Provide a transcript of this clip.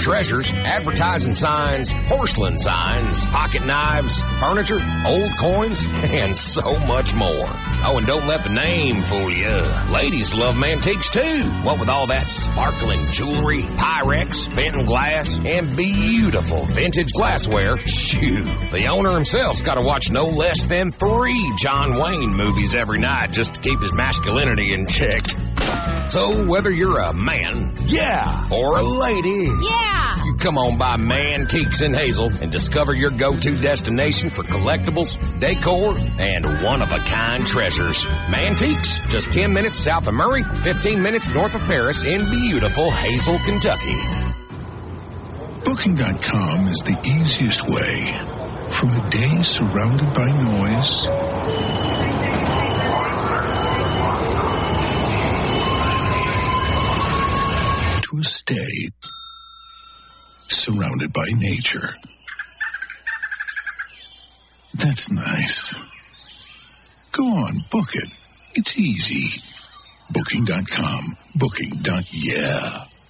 treasures, advertising signs, porcelain signs, pocket knives, furniture, old coins, and so much more. Oh, and don't let the name fool you. Ladies love Mantiques too. What with all that sparkling jewelry, Pyrex, Benton glass, and beautiful vintage glassware, shoot, the owner himself's got to watch no less than 3 John Wayne movies every night just to keep his masculinity in check. So whether you're a man, yeah, or a lady, yeah, you come on by Mantiques in Hazel and discover your go-to destination for collectibles, decor, and one-of-a-kind treasures. Mantiques, just 10 minutes south of Murray, 15 minutes north of Paris in beautiful Hazel, Kentucky. Booking.com is the easiest way from a day surrounded by noise to a stay surrounded by nature. That's nice. Go on, book it. It's easy. Booking.com. Booking.yeah.